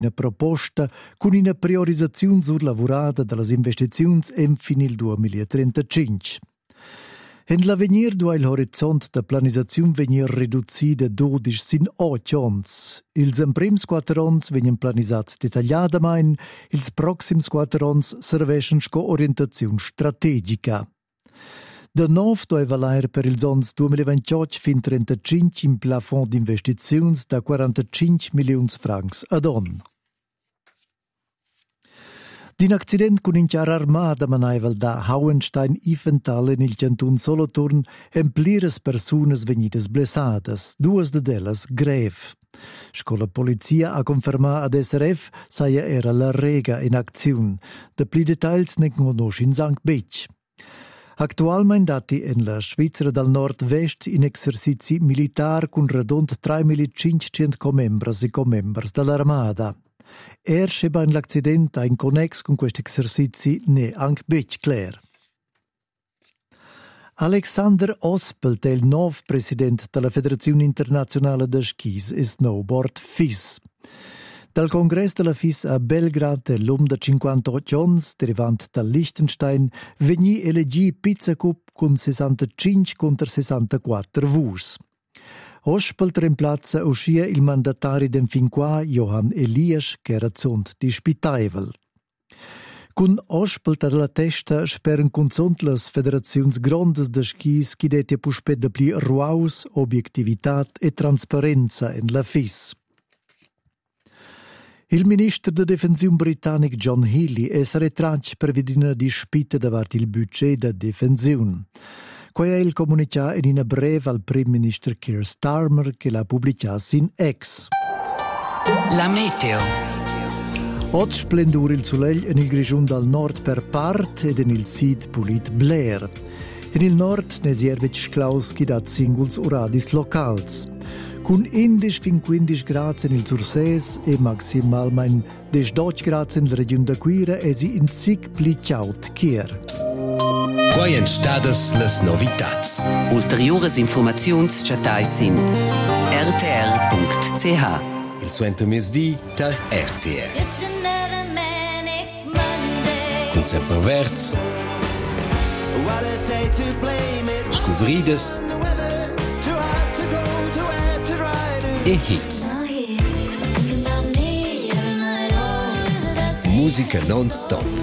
una proposta con una priorizzazione surlavorata delle investizioni en fin il 2035. En l'avenir duai il horizont da planizazione venir riduzzi da 12 sin 8 ans. Ils emprems 4 ans venien planisats dettagliadamain, ils proxims 4 ans serveschen sco orientazione strategica. Da nov doi valair per ils ans 2028 fin 35 in plafond d'investiziuns da 45 milions francs ad on. Din accident con inchiara armada manaivel da Hauenstein-Ifental in il cantun Solothurn emplires persunas vegnidas blessadas, duas de delas grev. Scola polizia ha conferma ad SRF saia era la rega in acziun. De pli details ne conosci in Sankt Betsch. Actualmein dati en la Svizzera dal Nord-Vest in exercizi militar con radont 3.500 comembras e comembers dall'armada. Scheba in l'accident in connex con questi esercizi ne anche bec clar. Alexander Ospelt è il nuovo presidente della Federazione Internazionale de Skis e Snowboard FIS. Dal congresso della FIS a Belgrado l'uomo da 58 anni, derivante dal Liechtenstein, vegni elegi Pizza Cup con 65 contro 64 vus. Ospelt reemplazza uscia il mandatari den fin qua Johann Elias, che era zunt di Spitaivel. Con Ospelt alla testa speren consont las federaziuns grondes de skis chi dete puspet de pli ruaus, obiectivitat e transparenza en la FIS. Il ministro de defensiun britannic John Healey es retratg per vedina dispita davart il budget de defensiun. Quei è il comunicà in una breve al Prime Minister Keir Starmer che l'ha pubblicato in X. La meteo. Oggi splendura il soleil in il grigiun dal nord per part ed in il sud pulit Blair. In il nord ne si ervet sclaus chi dat singuls uradis locals. Con 11 fin 15 gradi in il Surses e maximalmein 12 gradi in la regione da Quira e si in sig pli ciaut chier. Quai entstadas las novitats. Ulteriores informaziuns chatais in rtr.ch. Il suento mesdì tal RTR. Con sempre verts. Scuvrides. E hits. Musica non-stop.